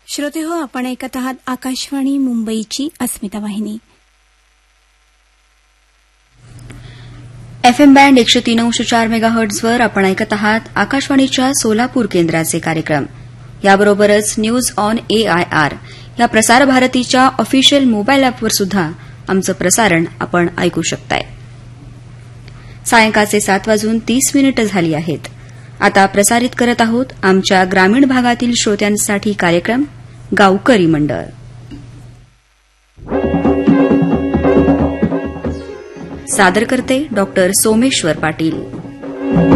श्रोते हो, आपण ऐकत आहात आकाशवाणी मुंबईची अस्मिता वाहिनी. FM बँड 103.4 मेगाहर्ट्झवर आपण ऐकत आहात आकाशवाणीच्या सोलापूर केंद्राचे कार्यक्रम. याबरोबरच न्यूज ऑन AIR या प्रसार भारतीच्या ऑफिशियल मोबाईल अॅपवर सुद्धा आमचं प्रसारण आपण ऐकू शकताय. सायंकाळचे 7:30 झाली आहेत. आता प्रसारित करत आहोत आमच्या ग्रामीण भागातील श्रोत्यांसाठी कार्यक्रम गावकरी मंडळ. सादर करते डॉक्टर सोमेश्वर पाटील.